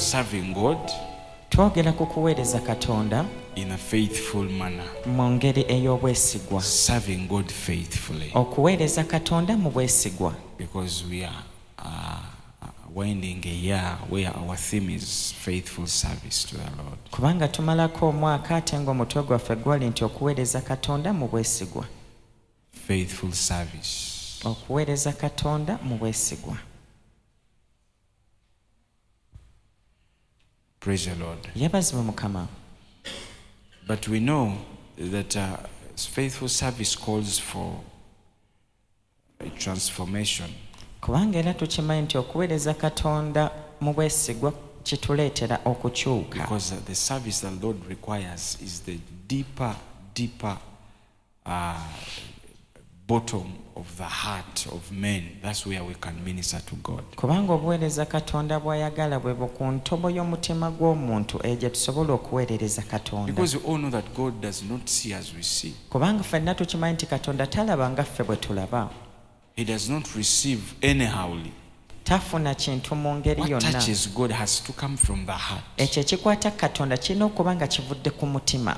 serving God twogera ku kuweereza Katonda in a faithful manner. mu ngeri ey'obwesigwa. Serving God faithfully. Okuweereza Katonda mu bwesigwa. Because we are winding a year where our theme is faithful service to the Lord. Kubanga tumalako omwaka ate ng'omutwe gwaffe gwali nti okuweereza Katonda mu bwesigwa. Faithful service. Okuweereza Katonda mu bwesigwa. Praise the Lord. Yebazibwe Mukama. But we know that faithful service calls for a transformation. Kubanga era tukimanyi nti okuweereza Katonda mu bwesigwa kituleetera okukyuka. Because the service that the Lord requires is the deeper bottom of the heart of men. That's where we can minister to God. Kubanga obuweereza Katonda bw'ayagala bwe ku ntobo y'omutima gw'omuntu egye tusobola okuweerereza Katonda. Because we all know that God does not see as we see. Kubanga ffenna tukimanyi nti Katonda talaba nga ffe bwe tulaba. He does not receive anyhowly. Tafuna kintu mu ngeri What yonna. touches God has to come from the heart. Ekyo ekikwata Katonda kirina okuba nga kivudde ku mutima.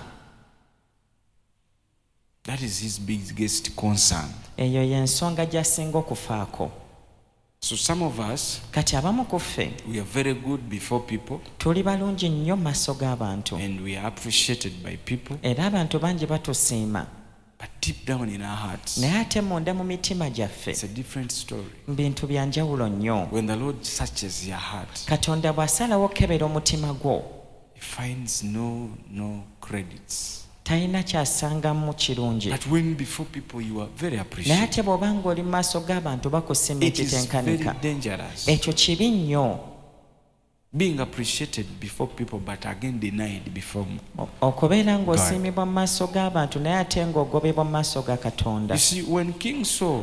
That is his biggest concern. Eyo y'ensonga gy'asinga okufaako. So some of us, Kati abamu ku ffe we are very good before people tuli balungi nnyo mu maaso g'abantu and we are appreciated by people. era abantu bangi batusiima, But deep down in our hearts, naye ate munda mu mitima gyaffe it's a different story. bintu bya njawulo nnyo. When the Lord searches your heart, Katonda bw'asalawo okukebera omutima gwo he finds no credits. talina kyasangamu kirungi. But when before people you are very Naye appreciated, ate bw'oba ng'oli mu maaso g'abantu bakusiima it is very ekitenkanika, dangerous. ekyo kibi nnyo. Being appreciated before people but again denied before. Okubeera ng'osiimibwa mu maaso g'abantu naye ate ng'ogobebwa mu maaso ga Katonda. You see, when King Saul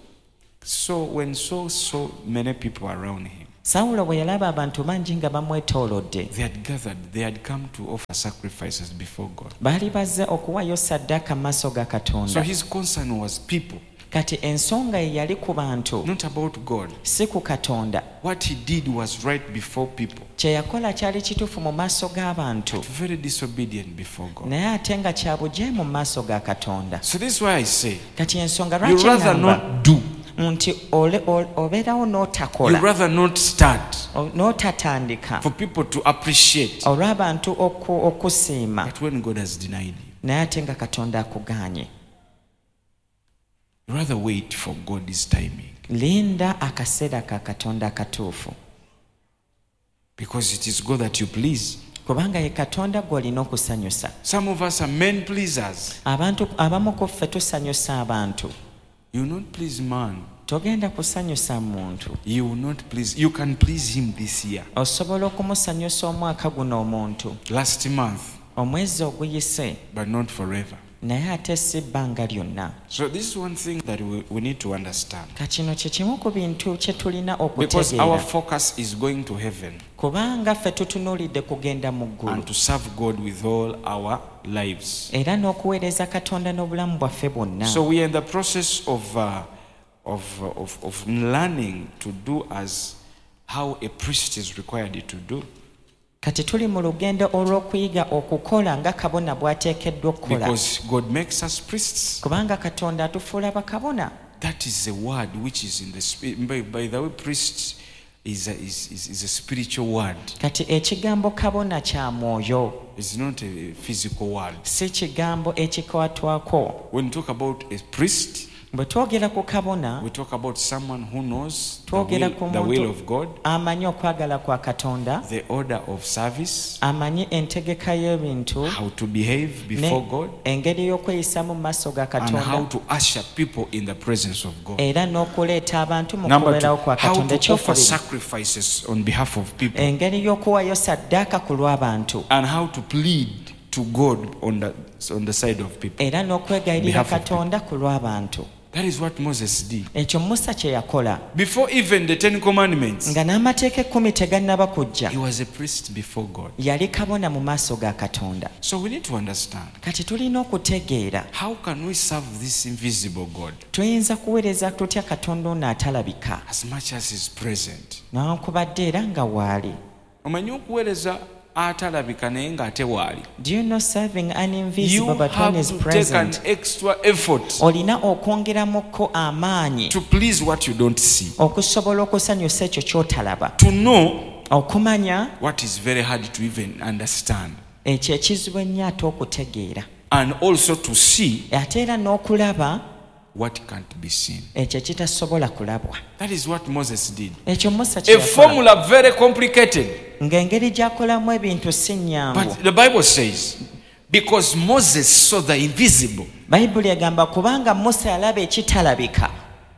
saw many people around him, Sawulo bwe yalaba abantu bangi nga bamwetoolodde, they had gathered, they had come to offer sacrifices before God. baali bazze okuwaayo ssaddaaka mu maaso ga So Katonda. his concern was people, Kati ensonga ye yali ku bantu, not about God. si ku Katonda. What he did was right before people, Kye yakola kyali kituufu mu maaso g'abantu, very disobedient before God. naye ate nga kya bujeemu mu maaso ga Katonda. So this is why I say, Kati ensonga you lwaki rather ŋŋamba not do, nti obeerawo you n'otakola, rather not start n'otatandika for people to appreciate. olw'abantu okusiima, But when God has denied you, naye ate nga Katonda akugaanye. you rather wait for God's timing. Linda akaseera ka Katonda akatuufu, Because it is God that you please. kubanga ye Katonda gw'olina okusanyusa. Some of us are men pleasers. Abantu abamu ku ffe tusanyusa abantu. You will not please man. Togenda kusanyusa muntu. You will not please. You can please him this year. Osobola okumusanyusa omwaka guno omuntu, Last month, omwezi oguyise, but not forever. naye ate si bbanga lyonna. So this is one thing that we need to understand. Kakino kye kimu ku bintu kye tulina Because our okutegeera, focus is going to heaven kubanga ffe tutunuulidde kugenda mu ggulu and to serve God with all our lives. era n'okuweereza Katonda n'obulamu bwaffe bwonna. So we are in the process of learning to do as how a priest is required to do. Kati tuli mu lugendo olw'okuyiga okukola nga kabona bw'ateekeddwa okukola, Because God makes us priests. kubanga Katonda atufuula bakabona. That is a word which is in the spirit. By the way, priest is a spiritual word. Kati ekigambo kabona kya mwoyo, It's not a physical word. si kigambo ekikwatwako. When we talk about a priest, Bwe twogera ku kabona, we talk about someone who knows twogera ku the will muntu of God, amanyi okwagala kwa Katonda, the order of service, amanyi entegeka y'ebintu, how to behave before God, engeri y'okweyisamu mu maaso ga and how Katonda, to usher people in the presence of God. era n'okuleeta abantu mu Number two, kubeerawo kwa how Katonda. to offer Ekyokubiri, sacrifices on behalf of people, engeri y'okuwaayo ssaddaaka ku lw'abantu, and how to plead to God on the side of people. era n'okwegayirira Behalf of Katonda ku lw'abantu. That is what Moses did. Ekyo Musa kye yakola, Before even the 10 Commandments, nga n'amateeka 10 tegannaba kujja, he was a priest before God. yali kabona mu maaso ga Katonda. So we need to understand, Kati tulina okutegeera how can we serve this invisible God tuyinza kuweereza tutya Katonda ono atalabika, as much as he's present? newankubadde era nga waali. omanyi okuweereza atalabika naye ng'ate waali. Do you know serving an You invisible but when have is to take an present? extra effort Olina okwongeramukko amaanyi to please what you don't see, okusobola okusanyusa ekyo ky'otalaba, to know okumanya what is very hard to even understand, ekyo ekizibu ennyo ate okutegeera, and also to see ate era n'okulaba what can't be seen. ekyo ekitasobola kulabwa. That is what Moses did. Ekyo Musa A kye yakola, formula very complicated. ng'engeri gy'akolamu ebintu si nnyangu. But the Bible says, because Moses saw the invisible. Bayibuli egamba kubanga Musa yalaba ekitalabika.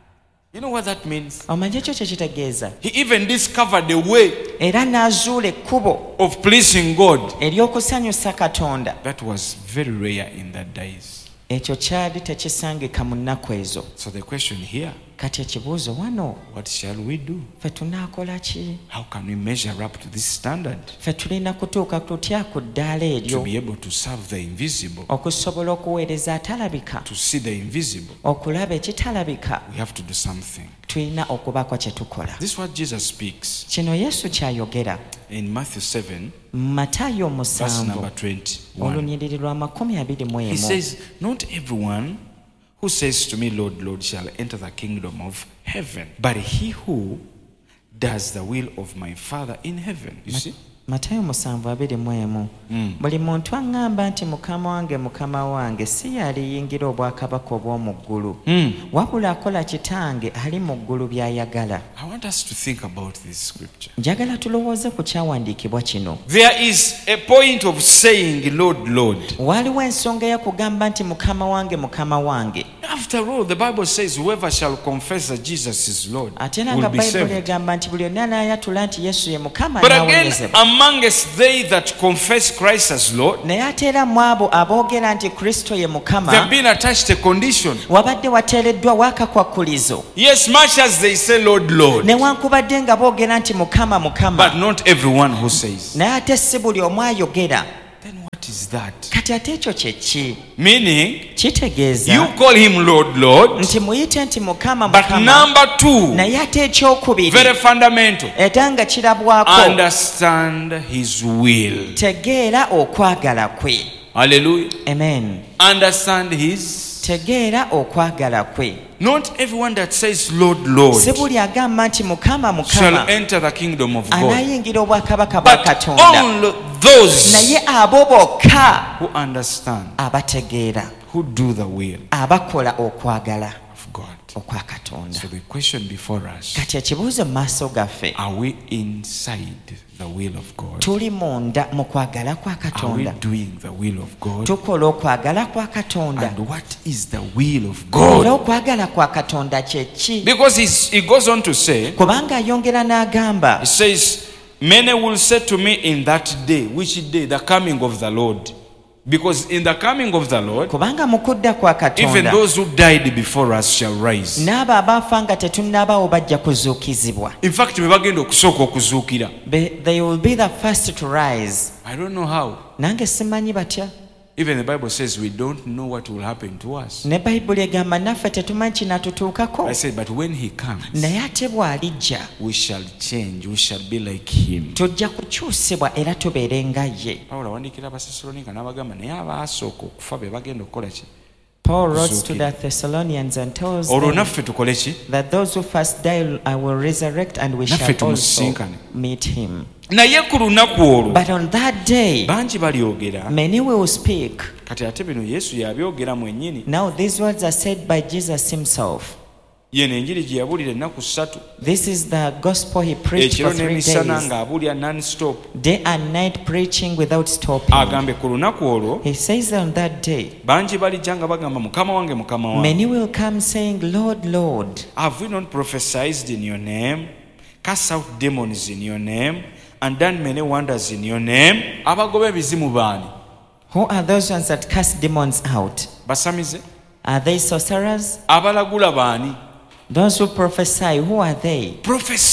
You know what that means? Omanyi ekyo kye kitegeeza? He even discovered a way Era n'azuula ekkubo of pleasing God. ery'okusanyusa Katonda. That was very rare in that days. Ekyo kyali tekisangika mu nnaku ezo. So the question here, Kati ekibuuzo wano, what shall we do? ffe tunaakola ki? How can we measure up to this standard Ffe tulina kutuuka tutya ku ddaala to eryo be able to serve the invisible, okusobola okuweereza atalabika, to see the invisible? okulaba ekitalabika? We have to do something. Tulina okubaako kye tukola. This is what Jesus speaks Kino Yesu kyayogera in Matthew 7, Matayo verse number 7 21. olunyiriri lwa 21. He says, not everyone who says to me, Lord, Lord, shall enter the kingdom of heaven, but he who does the will of my Father in heaven. You see? Matayo 7:21. Buli muntu aŋŋamba nti mukama wange mukama wange si yaliyingira obwakabaka obw'omu ggulu, wabula akola kitange ali mu ggulu by'ayagala. I want us to think about this scripture. Njagala tulowooze ku kyawandiikibwa kino. There is a point of saying, Lord, Lord. Waliwo ensonga ey'okugamba nti mukama wange mukama wange. After all, the Bible says, whoever shall confess that Jesus is Lord Ate era will nga be Bayibuli saved. egamba nti buli yonna anaayatula nti Yesu ye mukama But again, anaawonyezebwa. amongst they that confess Christ as Lord, Naye ate era mu abo aboogera nti Kristo ye they have mukama, been attached a condition. wabadde wateereddwa waakakwakkulizo. Yes, much as they say, Lord, Lord, Newankubadde nga boogera nti mukama but mukama, not everyone who says. naye ate si buli omu ayogera. Then what is that? Kati ate ekyo kye ki? Meaning, Kitegeeza you call him Lord, Lord, nti muyite nti mukama but mukama, number two, naye ate ekyokubiri very fundamental, era nga kirabwako, understand his will. tegeera okwagala kwe. Hallelujah. Amen. Understand his. Tegeera okwagala kwe. Not everyone that says, Lord, Lord, Si buli agamba nti mukama shall mukama enter the kingdom of God, anaayingira obwakabaka bwa but Katonda, only those naye abo bokka who understand, abategeera, who do the will abakola okwagala of God. okwa Katonda. So the question before us, Kati ekibuuzo mu maaso gaffe, are we inside the will of God? tuli munda mu kwagala kwa Are we Katonda? doing the will of God? Tukola okwagala kwa Katonda? And what is the will of Era God? okwagala kwa Katonda kye ki? Because he goes on to say, Kubanga ayongera n'agamba, he says, many will say to me in that day. Which day? The coming of the Lord. Because in the coming of the Lord, kubanga mu kudda kwa even Katonda those who died before us shall rise. n'abo abaafa nga tetunnabaawo bajja kuzuukizibwa. In fact, bagenda okusooka okuzuukira. They will be the first to rise. I don't know how. Nange simanyi batya. Even the Bible says we don't know what will happen to us. Ne Bayibuli egamba naffe tetumanyi kinatutuukako. I said, but when he comes, Naye ate bw'alijja we shall change. We shall be like him. tujja kukyusibwa era tubeere nga ye. Pawulo awandiikira Abasessaloniika n'abagamba naye abaasooka okufa be bagenda okukola ki? Paul wrote to Kuzuukira. the Thessalonians and tells Olwo them naffe tukole ki? that those who first die will resurrect and we Naffe shall also tumusinkane. meet him. Naye ku lunaku olwo But on that day, bangi balyogera. many will speak. Kati ate bino Yesu yabyogera mwennyini. Now these words are said by Jesus himself. Yeno enjiri gye yabuulira ennaku 3. This is the gospel he preached Ekiro for 3 n'emisana days, ng'abuulira non-stop. day and night preaching without stopping. Agambe ku lunaku olwo He says on that day, bangi balijja nga bagamba mukama wange mukama wange. many will come saying, Lord, Lord, Have we not prophesied in your name, cast out demons in your name, and done many wonders in your name? Abagoba ebizimu baani? who are those ones that cast demons out? Basamize? Are they sorcerers? Abalagula baani? Those who prophesy, who are they? Prophesy.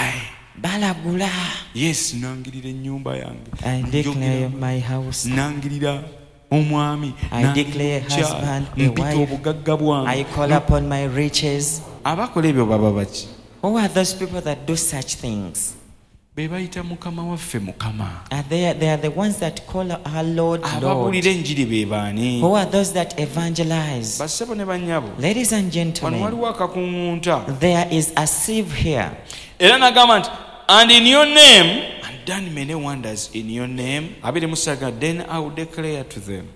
Balagula. Yes, nangirira ennyumba yange. I declare my house. Nangirira omwami. I declare husband, a mpita wife. obugagga I bwange. call upon my riches. Abakola ebyo baba baki? Who are those people that do such things? be bayita mukama waffe mukama. They are the ones that call our Lord, Lord. Ababuulira enjiri be baani? Who are those that evangelize? Bassebo ne bannyabo, Ladies and wano gentlemen, waliwo akakuŋŋunta. there is a sieve here. Era nagamba nti, and in your name, and done many wonders in your name. 2 Then I will declare to them,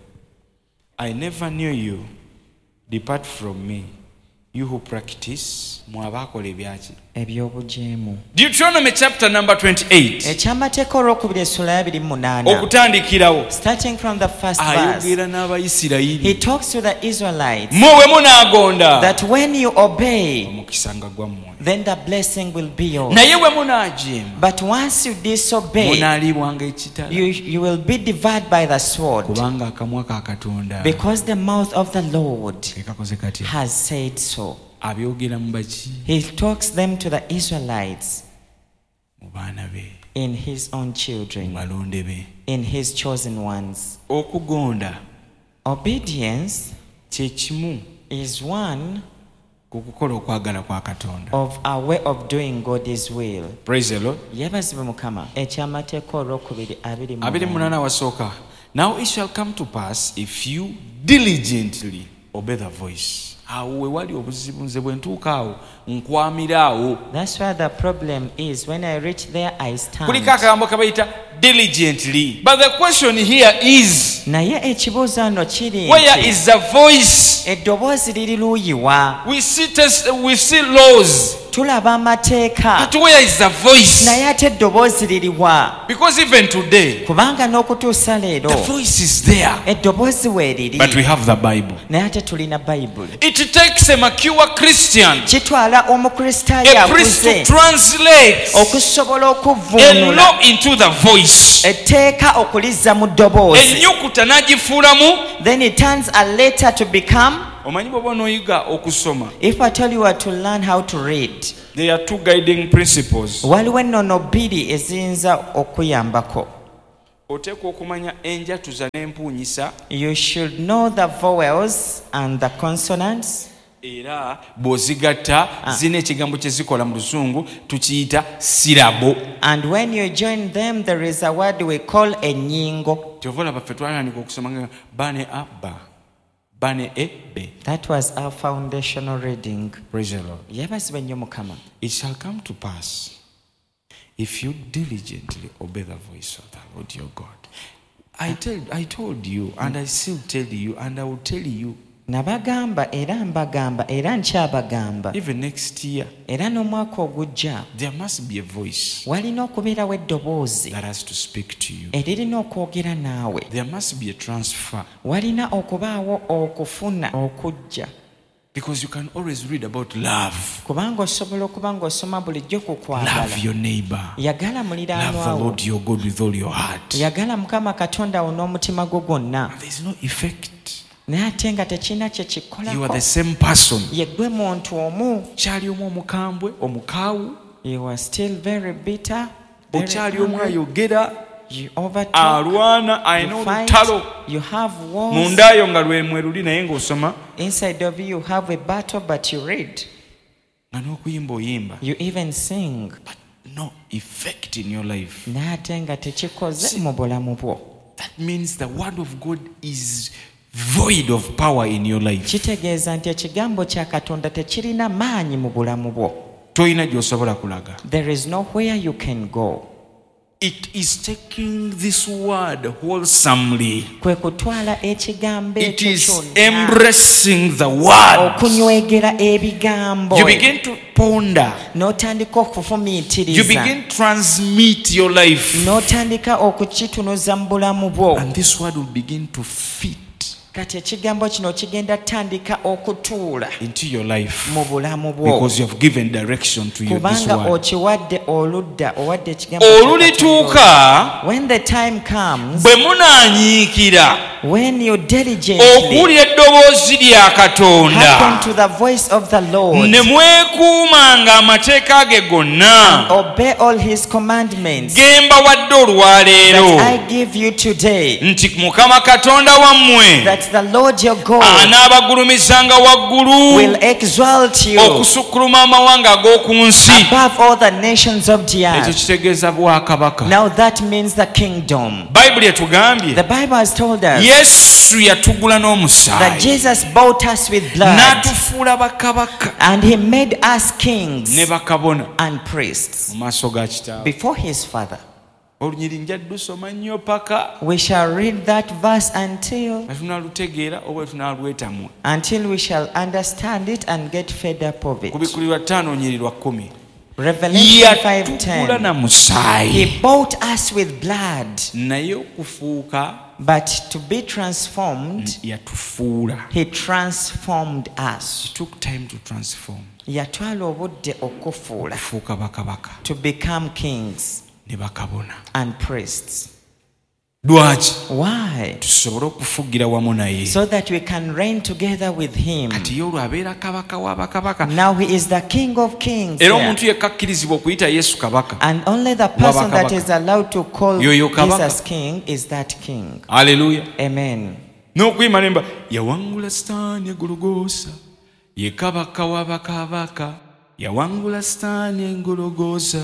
I never knew you. Depart from me, you who practice mwabakola ebyaki. Ebyobujeemu. Deuteronomy chapter number 28. Ekyamateeka olwokubiri essula ya 28. Okutandikirawo Starting from the first verse, ayogera n'Abayisirayiri. he talks to the Israelites Mmwe bwe munaagonda that when you obey, omukisa nga gwammwe, then the blessing will be yours. naye bwe munaajeema But once you disobey, munaalibwanga ekitala, you will be devoured by the sword, kubanga akamwa ka Katonda because the mouth of the Lord ke kakoze katya. has said so. Abyogera mu baki? He talks them to the Israelites Mu baana be, in his own mu children, balonde be. in his chosen ones. Okugonda Obedience kye kimu is one ku kukola okwagala kwa Katonda. of our way of doing God's will. Praise the Lord. Yebazibwe Mukama. Ekyamateeka olwokubiri 28. 28 wasooka. Now it shall come to pass if you diligently obey the voice. Awo we wali obuzibu, nze bwe ntuuka awo nkwamira awo. That's where the problem is. When I reach there, I stand. Kuliko akagambo kabayita diligently. But the question here is, Naye ekibuuzo ano kiri where nti, is the voice? eddoboozi liri luuyiwa? We see laws, Tulaba amateeka, but where is the voice? naye ate eddoboozi liriwa? Because even today, Kubanga n'okutuusa leero the voice is there, eddoboozi weeriri, but we have the Bible. naye ate tulina bayibuli. It takes a mature Christian, Kitwala omukristaayo a priest to akuze translate okusobola a okuvvuunula law into the voice. etteeka okulizza mu ddoboozi. Ennyukuta n'agifuulamu. Then it turns a letter to become. Omanyi bw'oba onooyiga okusoma, If I tell you to learn how to read, there are two guiding principles. waliwo ennono bbiri eziyinza okuyambako. Oteekwa okumanya enjatuza n'empuunyisa, You should know the vowels and the consonants. era bw'ozigatta zina ekigambo kye zikola mu Luzungu tukiyita sirabo. And when you join them, there is a word we call ennyingo. Kyova olaba ffe twatandika okusoma nga bane a ba, bane e be. That was our foundational reading. Praise the Lord. Yebazibwe nnyo Mukama. It shall come to pass if you diligently obey the voice of the Lord your God. I told you, and I still tell you, and I will tell you, Nabagamba era mbagamba era nkyabagamba, even next year, era n'omwaka ogujja there must be a voice walina okubeerawo eddoboozi that has to speak to you. eririna okwogera naawe. There must be a transfer, Walina okubaawo okufuna okujja, because you can always read about love. kubanga osobola okuba ng'osoma bulijjo ku kwagala. Love your neighbor. Yagala Love the muliraanwa wo, Lord your God with all your heart. yagala Mukama Katonda wo n'omutima gwo gwonna, There is no effect. naye ate nga tekirina kye You are kikolako. the same person. Ye ggwe muntu omu. Kyali omu omukambwe, omukaawu, You are still very bitter, very okyali omu angry. ayogera, You overtalk, alwana, alina you fight, olutalo. you have wars. Mundayo nga lwemweruli naye ng'osoma, Inside of you have a battle, but you read. nga n'okuyimba oyimba. You even sing. But no effect in your life. Naye ate nga tekikoze mu bulamu bwo. That means the word of God is void of power in your life. Kitegeeza nti ekigambo kya Katonda tekirina maanyi mu bulamu bwo. Toyina gy'osobola kulaga. There is nowhere you can go. It is taking this word wholesomely. Kwe kutwala ekigambo It ekyo is kyonna, embracing the word. okunywegera ebigambo, You begin to ponder. n'otandika You okufumiitiriza, begin to transmit your life. n'otandika okukitunuza mu bulamu bwo. And this word will begin to fit Kati ekigambo kino kigenda tandika okutuula into your life. mu bulamu bwo, Because you have given direction to you, this kubanga word. okiwadde oludda, owadde ekigambo kya Katonda. Olulituuka When the time comes, bwe munaanyiikira when you diligently okuwulira eddoboozi lya katonda hearken to the voice of the Lord ne mwekuumanga amateeka ge gonna obey all his commandments ge mbawadde olwaleero that I give you today, nti Mukama Katonda wammwe that the Lord your God anaabagulumizanga waggulu will exalt you okusukkuluma amawanga ag'oku nsi. above all the nations of the Ekyo earth. kitegeeza bwakabaka. Now that means the kingdom. Bayibuli etugambye The Bible has told us Yesu yatugula that n'omusaayi Jesus bought us with blood n'atufuula bakabaka and he made us kings ne bakabona and priests mu maaso ga kitaawe. before his Father. Olunyiri nja lusoma nnyo paka We shall read that verse until tunaalutegeera oba tunaalwetamwa. we shall understand it and get fed up of it. Kubikulirwa 5 nyirirwa 10. Revelation Yatugula 5:10. na He musaayi bought us with blood, naye okufuuka but to be transformed, yatufuula. he transformed us. It took time to transform. Yatwala obudde okufuula, Okufuuka bakabaka to become kings ne bakabona. and priests. Lwaki? Why? Tusobole okufugira wamu naye. So that we can reign together with him. Kati ye olwo abeera kabaka wa bakabaka. Now he is the King of Kings. Era here. omuntu yekka akkirizibwa okuyita Yesu kabaka. And only the person that Kabaka. is allowed to call Yoyo kabaka. Jesus King is that King. Haleluya. Amen. N'okuyima nemba yawangula Sitaani egologoosa ye kabaka wa bakabaka. Yawangula Sitaani engologoosa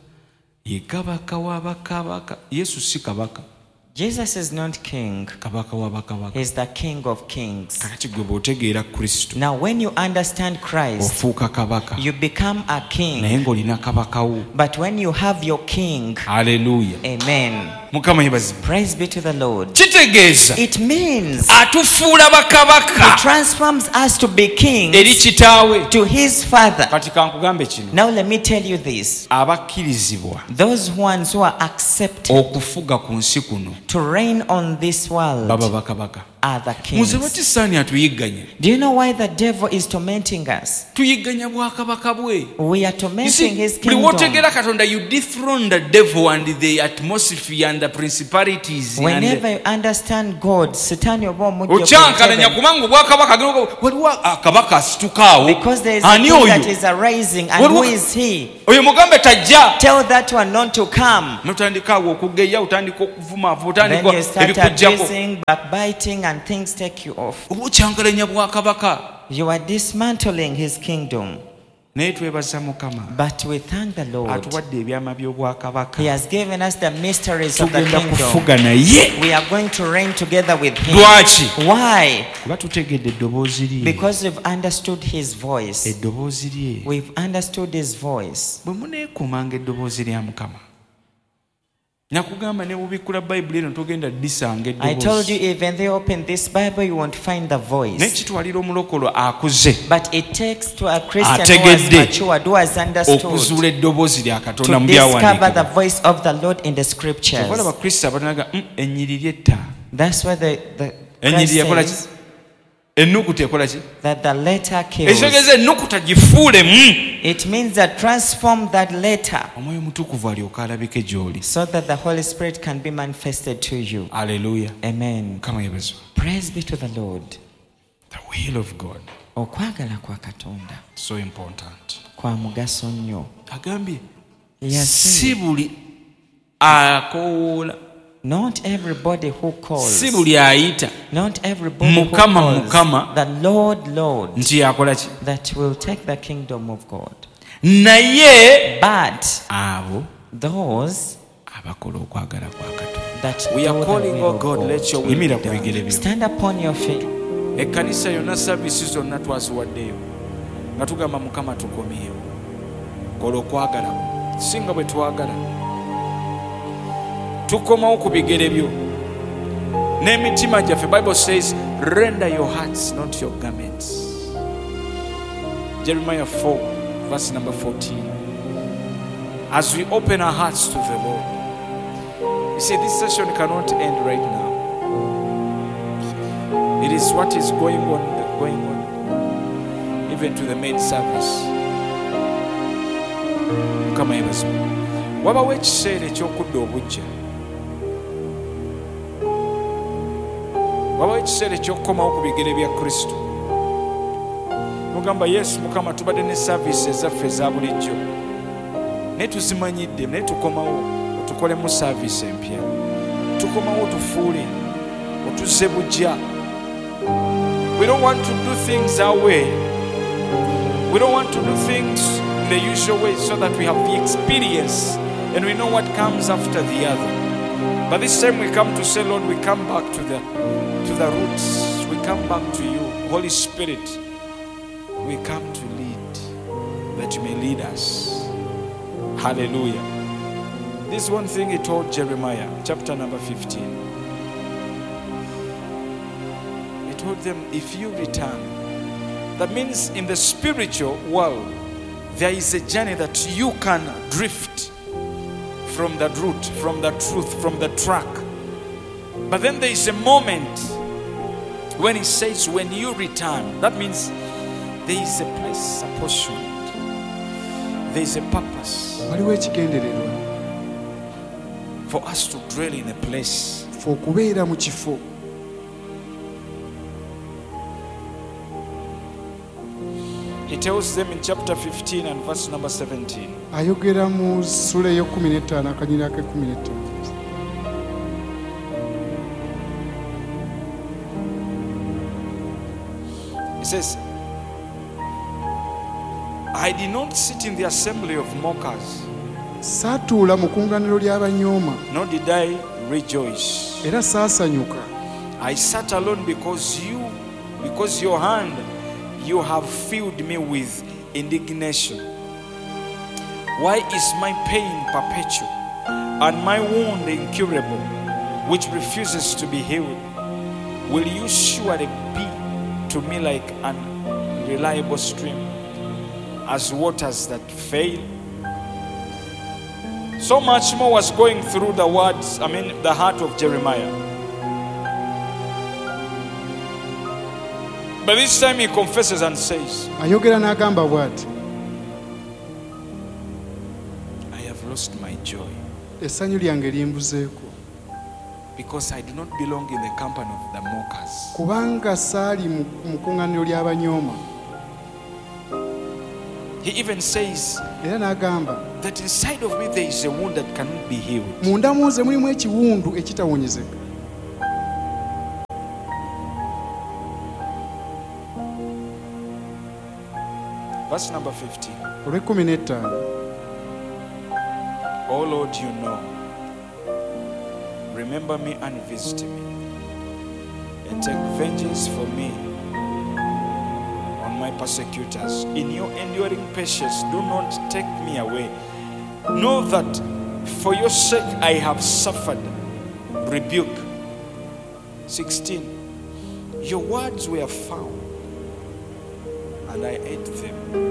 ye kabaka wa bakabaka. Yesu si kabaka. Jesus is not king. Kabaka wa bakabaka. He is the King of Kings. Kakati gwe bw'otegeera Kristo Now when you understand Christ, ofuuka kabaka you become a naye king. ng'olina kabaka wo. But when you have your king, Haleluya. amen. Mukama yebazibwe. Praise be to the Lord. Kitegeeza It means atufuula he bakabaka transforms us to be eri kings kitaawe. to his Father. Kati kankugambe kino, Now let me tell you this. abakkirizibwa Those ones who are accepted okufuga ku nsi kuno to reign on this world baba bakabaka. are the Muze kings. bati Sitaani atuyigganya. Do you know why the devil is tormenting us? Tuyigganya bwakabaka bwe. We are You tormenting see, his buli kingdom. w'otegeera Katonda, you dethrone the devil and the atmosphere and the principalities Whenever you understand God, Satan oba omujja okyankalanya ku kubanga obwakabaka waliwo akabaka asituka because there is a ani king that oyo is arising, and Waliwo- who is he? oyo mugambe tajja. Tell that one not to come. notandika awo okugeya otandika okuvuma Then otandika you start ebikujjako abusing, backbiting, and things take you off. oba okyankalanya bwakabaka. You are dismantling his kingdom. Naye twebaza Mukama But we thank the Lord. atuwadde ebyama by'obwakabaka. He has given us the mysteries of the Tugenda kingdom. kufuga naye. We are going to reign together with him. Lwaki? Why? Kuba tutegedde eddoboozi lye. Because we've understood his voice. Eddoboozi lye. We've understood his voice. Bwe muneekuumanga eddoboozi lya Mukama, nakugamba ne bubikkula Bayibuli eno togenda disanga I told you, eddoboozi. even though you open this Bible, you won't find the Naye voice. kitwalira omulokolo akuze But it takes to a Christian who has Ategedde. matured, who has understood, okuzuula eddoboozi lya Katonda to mu discover the byawandiikibwa. voice of the Lord in the scriptures. Kyova Abakristo abatanaga ennyiriri etta. That's why the Ennyiriri Christ ekola ki? says Ennukuta ekola ki? that the letter kills. Ekitegeeza ennukuta gifuulemu. It means that transform that letter Omwoyo Mutukuvu alyoka alabike gy'oli. so that the Holy Spirit can be manifested to you. Aleluya. Amen. Mukama yeebazibwe. Praise be to the Lord. The will of God, Okwagala kwa Katonda so important. kwa mugaso nnyo. Agambye Yes, si buli akoowoola, not everybody who calls, si buli ayita not everybody who Mukama, calls Mukama. the Lord, Lord, nti yakola ki. that will take the kingdom of God. Naye But abo those abakola okwagala kwa Katonda. that We do are the calling, will oh of God, God. let your will be Yimira done. ku bigere byo. Stand upon your feet. Ekkanisa yonna saavisi zonna twaziwaddeyo nga tugamba Mukama tukomyewo. Kola okwagala kwo. Singa bwe twagala tukomawo ku bigere byo n'emitima gyaffe. Bible says render your hearts, not your garments. Jeremiah 4 verse number 14. As we open our hearts to the Lord, you see, this session cannot end right now. It is what is going on even to the main service. Mukama yeebazibwe. Wabawo ekiseera eky'okudda obujja wabawo ekiseera ekyokukomawo ku bigere bya Kristo. Mugamba Yesu Mukama, tubadde ne saavisi ezaffe eza bulijjo naye tuzimanyidde, naye tukomawo otukolemu saavisi empya, tukomawo otufuule, otuzze bujja. We don't want to do things our way. We don't want to do things in the usual way so that we have the experience and we know what comes after the other. But this time we come to say, Lord, we come back to the roots. We come back to you. Holy Spirit, we come to lead, that you may lead us. Hallelujah. This is one thing he told Jeremiah, chapter number 15. He told them, if you return, that means in the spiritual world, there is a journey that you can drift from that route, from the truth, from the track. But then there is a moment when he says, when you return, that means there is a place apportioned. There is a purpose for us to dwell in a place. He tells them in chapter 15 and verse number 17. He says, I did not sit in the assembly of mockers, nor did I rejoice. I sat alone because your hand, you have filled me with indignation. Why is my pain perpetual and my wound incurable, which refuses to be healed? Will you surely be to me like an unreliable stream, as waters that fail? So much more was going through the heart of Jeremiah. But this time he confesses and says, I have lost my joy because I do not belong in the company of the mockers. He even says that inside of me there is a wound that cannot be healed. Verse number 15. Oh Lord, you know. Remember me and visit me, and take vengeance for me on my persecutors. In your enduring patience, do not take me away. Know that for your sake I have suffered rebuke. 16. Your words were found, and I ate them.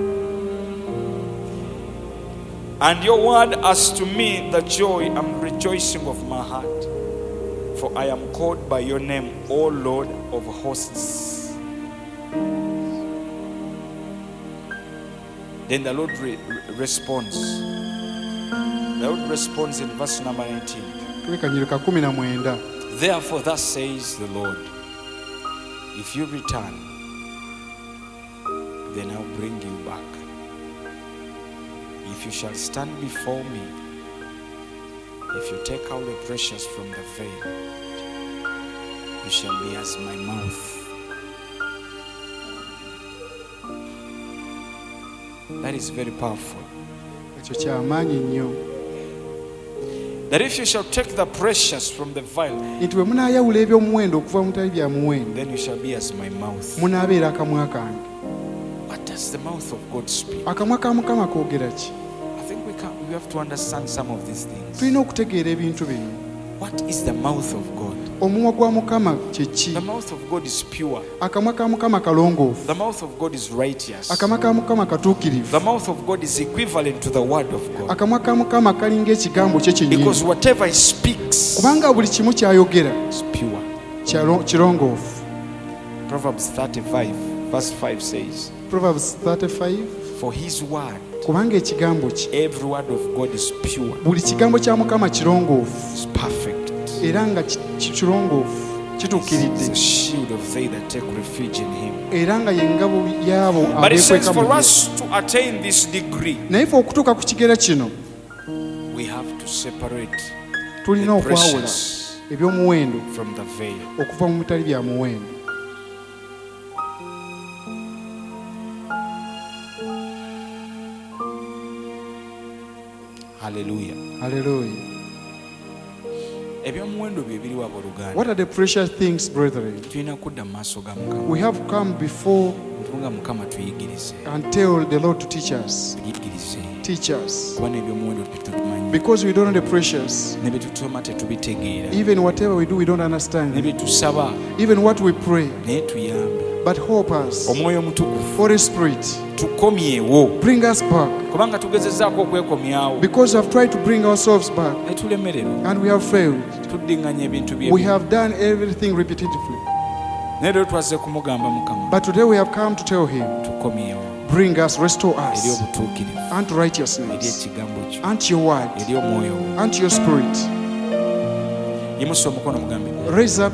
And your word as to me the joy and rejoicing of my heart. For I am called by your name, O Lord of hosts. Then the Lord responds. The Lord responds in verse number 19. Therefore thus says the Lord, if you return, then I'll bring you back. If you shall stand before me, if you take out the precious from the veil, you shall be as my mouth. That is very powerful. That if you shall take the precious from the vial, then you shall be as my mouth. What does the mouth of God speak? I think we have to understand some of these things. What is the mouth of God? The mouth of God is pure. The mouth of God is righteous. The mouth of God is equivalent to the word of God. Because whatever he speaks is pure. Proverbs 35 verse 5 says, Proverbs 35, for his word, every word of God is pure, is perfect. kituukiridde the shield of they that take refuge in him. era nga y'engabo y'abo But it says abeekweka mu for ye. us to attain this degree, naye fe okutuuka ku kigero kino we have to separate tulina the okwawula precious ebyomuwendo from the veil. okuva mu bitali bya muwendo. Hallelujah. Haleluya. Ebyomuwendo bye biri wa boluganda. What are the precious things, brethren? Tulina kudda mu maaso ga Mukama. We have come before Nga Mukama tuyigirize. and tell the Lord to teach us. Tuyigirize. Teach us. Kuba n'ebyomuwendo tetubimanyi. Because we don't know the precious. Ne bye tusoma tetubitegeera. Even whatever we do, we don't Ne understand. bye tusaba Even what we pray. naye tuyambe. But help us. Omwoyo Omutukuvu Holy Spirit, tukomyewo. bring us back. Kubanga tugezezzaako okwekomyawo Because we have tried to bring ourselves back ne tulemererwa. and we have failed. Tuddiŋŋanya ebintu bye. We have done everything repetitively. Naye leero twazze kumugamba Mukama But today we have come to tell him, tukomyewo bring us, restore eri us obutuukirivu, unto eri righteousness, ekigambo kyo, unto your word, eri omwoyo wo. unto your spirit. Yimusa omukono mugambe Raise up